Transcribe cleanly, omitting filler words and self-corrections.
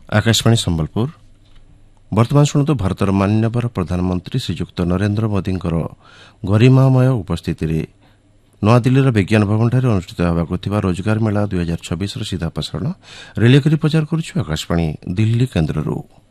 आकाशवाणी संबलपुर वर्तमान शुणु भारतर मान्यवर प्रधानमंत्री श्रीजुक्त नरेन्द्र मोदी गरिमामय उपस्थिति में नूआदिल्लीर विज्ञान भवनଠାରେ ଅନୁଷ୍ଠିତ ହେବାକୁ ଥିବା ରୋଜଗାର ମେଳା 2026ର ସିଧା ପ୍ରସାରଣ ରିଲେ କରି ପ୍ରଚାର କରୁଛୁ ଆକାଶବାଣୀ ଦିଲ୍ଲୀ କେନ୍ଦ୍ରରୁ।